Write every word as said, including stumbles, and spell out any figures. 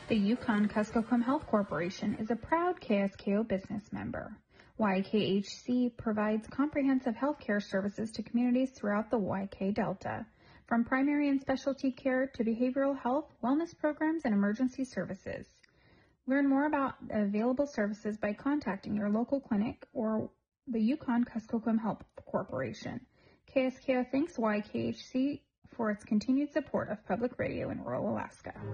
The Yukon-Kuskokwim Health Corporation is a proud K S K O business member. Y K H C provides comprehensive healthcare services to communities throughout the Y K Delta, from primary and specialty care to behavioral health, wellness programs, and emergency services. Learn more about available services by contacting your local clinic or the Yukon-Kuskokwim Health Corporation. K S K O thanks Y K H C for its continued support of public radio in rural Alaska.